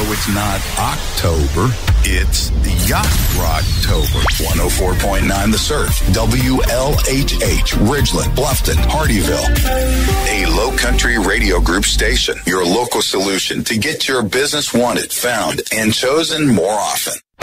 it's not October. It's Yacht Rocktober. 104.9 The Surf. WLHH. Ridgeland, Bluffton, Hardyville. A Low Country Radio Group station. Your local solution to get your business wanted, found, and chosen more often.